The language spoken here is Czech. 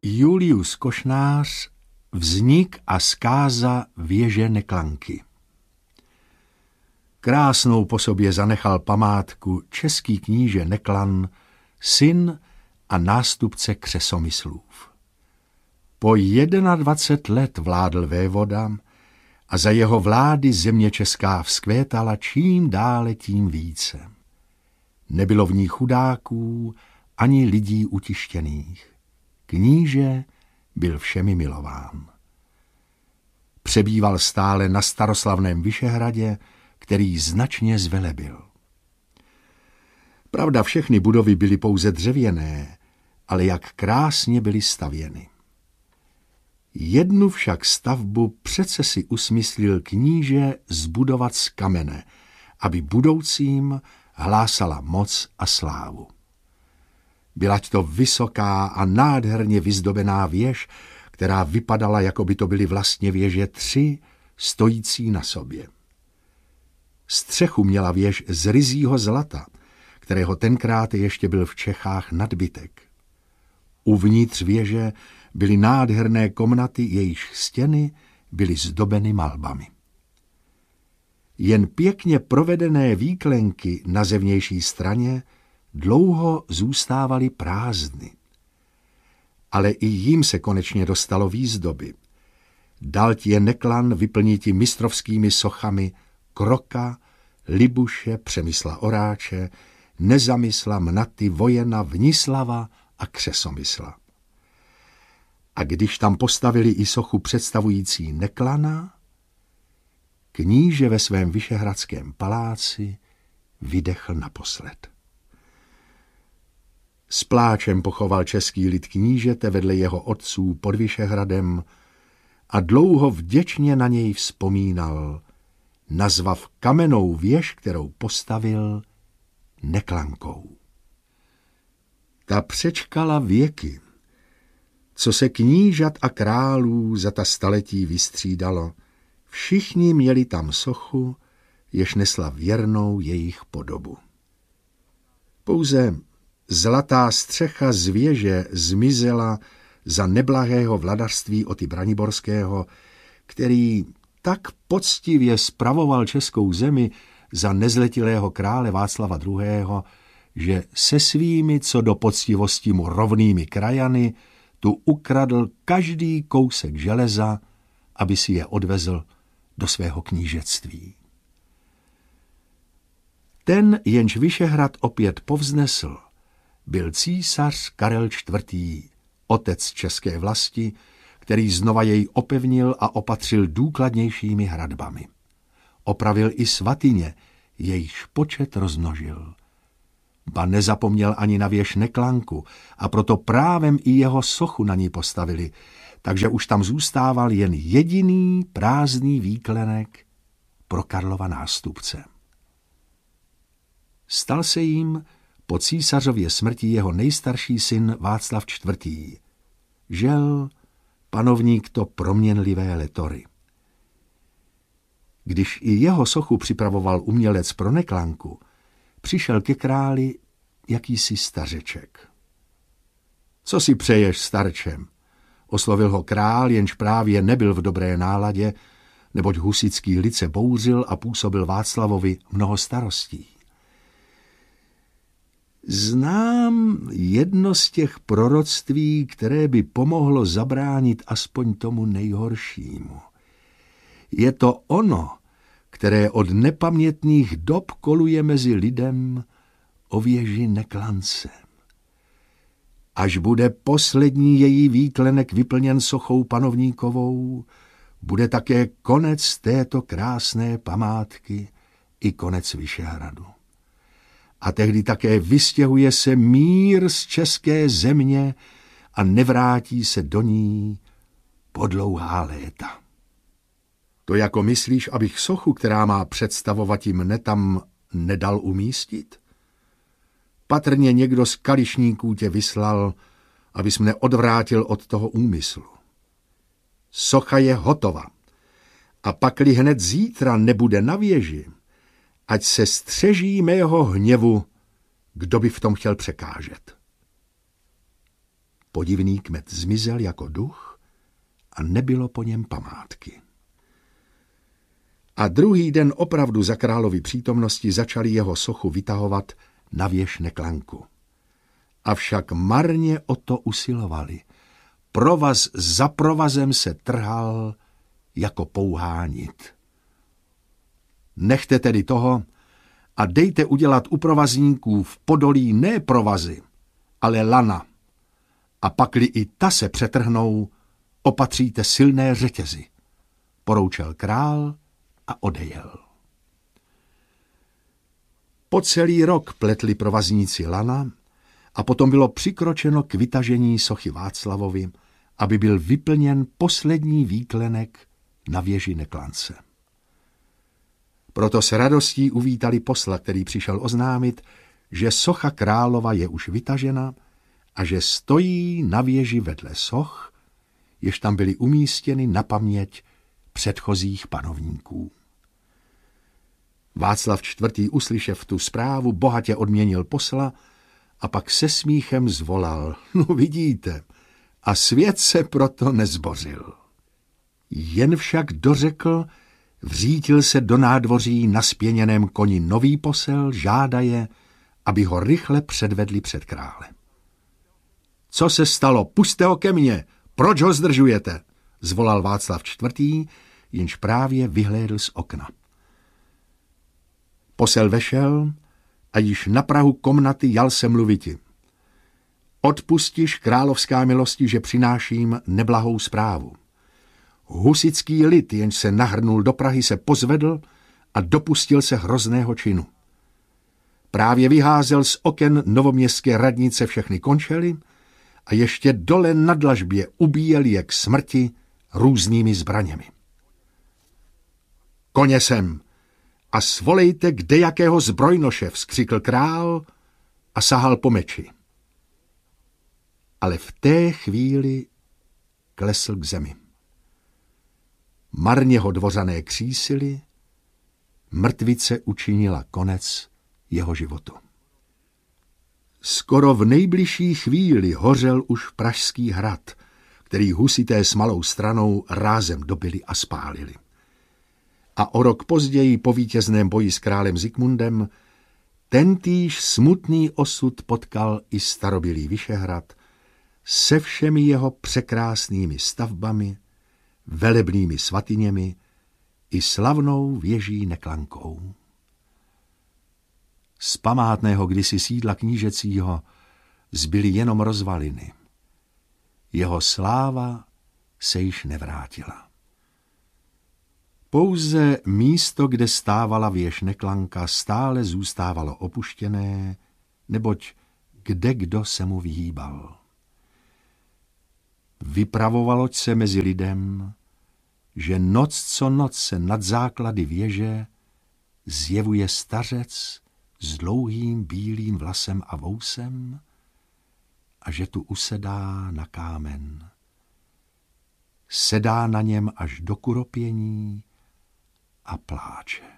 Julius Košnář, Vznik a zkáza věže Neklanky. Krásnou po sobě zanechal památku český kníže Neklan, syn a nástupce Křesomyslův. Po 21 let vládl vévoda a za jeho vlády země česká vzkvétala čím dále tím více. Nebylo v ní chudáků ani lidí utištěných. Kníže byl všemi milován. Přebýval stále na staroslavném Vyšehradě, který značně zvelebil. Pravda, všechny budovy byly pouze dřevěné, ale jak krásně byly stavěny. Jednu však stavbu přece si usmyslil kníže zbudovat z kamene, aby budoucím hlásala moc a slávu. Bylať to vysoká a nádherně vyzdobená věž, která vypadala, jako by to byly vlastně věže 3, stojící na sobě. Střechu měla věž z ryzího zlata, kterého tenkrát ještě byl v Čechách nadbytek. Uvnitř věže byly nádherné komnaty, jejichž stěny byly zdobeny malbami. Jen pěkně provedené výklenky na zevnější straně dlouho zůstávaly prázdny. Ale i jim se konečně dostalo výzdoby. Dal je Neklan vyplniti mistrovskými sochami Kroka, Libuše, Přemysla Oráče, Nezamysla, Mnaty, Vojena, Vnislava a Křesomysla. A když tam postavili i sochu představující Neklana, kníže ve svém vyšehradském paláci vydechl naposled. S pláčem pochoval český lid knížete vedle jeho otců pod Vyšehradem a dlouho vděčně na něj vzpomínal, nazvav kamennou věž, kterou postavil, Neklankou. Ta přečkala věky, co se knížat a králů za ta staletí vystřídalo. Všichni měli tam sochu, jež nesla věrnou jejich podobu. Pouze zlatá střecha z věže zmizela za neblahého vladařství Oty Braniborského, který tak poctivě spravoval českou zemi za nezletilého krále Václava II., že se svými co do poctivosti mu rovnými krajany tu ukradl každý kousek železa, aby si je odvezl do svého knížectví. Ten, jenž Vyšehrad opět povznesl, byl císař Karel IV., otec české vlasti, který znova jej opevnil a opatřil důkladnějšími hradbami. Opravil i svatyně, jejichž počet rozmnožil. Ba nezapomněl ani na věž Neklanku a proto právem i jeho sochu na ní postavili, takže už tam zůstával jen jediný prázdný výklenek pro Karlova nástupce. Stal se jím po císařově smrti jeho nejstarší syn Václav IV. Žel panovník to proměnlivé letory. Když i jeho sochu připravoval umělec pro Neklanku, přišel ke králi jakýsi stařeček. Co si přeješ, starčem? Oslovil ho král, jenž právě nebyl v dobré náladě, neboť husitský lid se bouřil a působil Václavovi mnoho starostí. Znám jedno z těch proroctví, které by pomohlo zabránit aspoň tomu nejhoršímu. Je to ono, které od nepamětných dob koluje mezi lidem o věži Neklance. Až bude poslední její výklenek vyplněn sochou panovníkovou, bude také konec této krásné památky i konec Vyšehradu. A tehdy také vystěhuje se mír z české země a nevrátí se do ní po dlouhá léta. To jako myslíš, abych sochu, která má představovat jim mne, tam nedal umístit? Patrně někdo z kališníků tě vyslal, abys mne odvrátil od toho úmyslu. Socha je hotova a pakli hned zítra nebude na věži, ať se střeží mého hněvu, kdo by v tom chtěl překážet. Podivný kmet zmizel jako duch a nebylo po něm památky. A druhý den opravdu za královy přítomnosti začali jeho sochu vytahovat na věž Neklanku. Avšak marně o to usilovali. Provaz za provazem se trhal jako pouhá nit. Nechte tedy toho a dejte udělat u provazníků v Podolí ne provazy, ale lana. A pakli i ta se přetrhnou, opatříte silné řetězy. Poroučel král a odejel. Po celý rok pletli provazníci lana a potom bylo přikročeno k vytažení sochy Václavovi, aby byl vyplněn poslední výklenek na věži Neklance. Proto s radostí uvítali posla, který přišel oznámit, že socha králova je už vytažena a že stojí na věži vedle soch, jež tam byly umístěny na paměť předchozích panovníků. Václav IV. Uslyšev tu zprávu, bohatě odměnil posla a pak se smíchem zvolal: no vidíte, a svět se proto nezbořil. Jen však dořekl, vřítil se do nádvoří na spěněném koni nový posel, žádaje, aby ho rychle předvedli před krále. Co se stalo? Pusťte ho ke mně! Proč ho zdržujete? Zvolal Václav IV., jenž právě vyhlédl z okna. Posel vešel a již na prahu komnaty jal se mluviti. Odpustiš, královská milosti, že přináším neblahou zprávu. Husický lid, jenž se nahrnul do Prahy, se pozvedl a dopustil se hrozného činu. Právě vyházel z oken novoměstské radnice všechny končely a ještě dole na dlažbě ubíjel je k smrti různými zbraněmi. Koně sem a svolejte kdejakého zbrojnoše, vzkřikl král a sahal po meči. Ale v té chvíli klesl k zemi. Marně ho dvořané křísili, mrtvice učinila konec jeho životu. Skoro v nejbližší chvíli hořel už Pražský hrad, který husité s malou stranou rázem dobili a spálili. A o rok později po vítězném boji s králem Zikmundem tentýž smutný osud potkal i starobylý Vyšehrad se všemi jeho překrásnými stavbami, velebnými svatyněmi i slavnou věží Neklankou. Z památného kdysi sídla knížecího zbyly jenom rozvaliny. Jeho sláva se již nevrátila. Pouze místo, kde stávala věž Neklanka, stále zůstávalo opuštěné, neboť kdekdo se mu vyhýbal. Vypravovalo se mezi lidem, že noc co noc se nad základy věže zjevuje stařec s dlouhým bílým vlasem a vousem a že tu usedá na kámen. Sedá na něm až do kuropění a pláče.